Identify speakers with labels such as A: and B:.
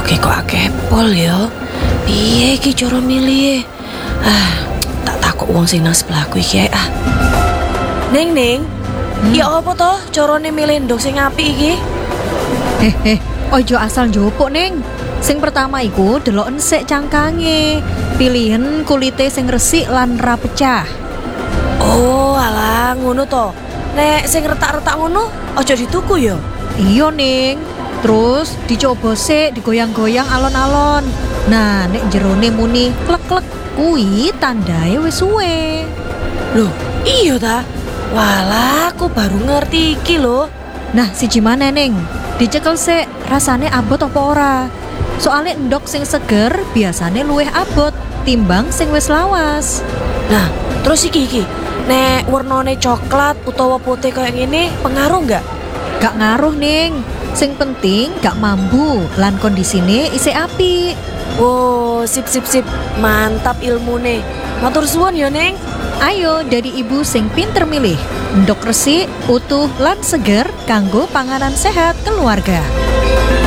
A: Stoke kok akeh pol ya. Piye iki cara milih? Tak takok wong sing nang sebelahku iki ae. Ning, ya apa to carane milih ndok sing apik iki?
B: Ojo asal njupuk Ning. Sing pertama iku deloken sik cangkange. Pilihan kulite sing resik lan ra pecah.
A: Oh, alah ngono to. Nek sing retak-retak ngono aja dituku ya.
B: Iya Ning. Terus dicoba sik digoyang-goyang alon-alon. Nah, nek jerone muni klek-klek kuwi tandae wis suwe.
A: Loh, iya ta? Walah, aku baru ngerti iki lho.
B: Nah, siji maneh Ning. Dicekel sik rasane abot apa ora. Soale endok sing seger biasane luwih abot timbang sing wis lawas.
A: Nah, terus iki. Nek warnane coklat utawa putih kayak gini pengaruh nggak?
B: Gak ngaruh Ning. Sing penting gak mambu lan kondisine isih apik.
A: Oh, sip. Mantap ilmune. Matur suwun ya, Neng.
B: Ayo dari ibu sing pinter milih. Endok resik, utuh lan seger kanggo panganan sehat keluarga.